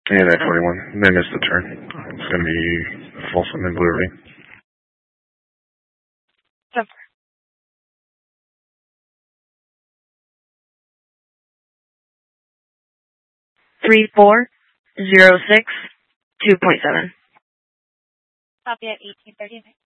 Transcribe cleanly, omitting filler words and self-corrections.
And at 41. They missed the turn. It's going to be Folsom and Blue Ring. 3406 2.7. Copy at 1839.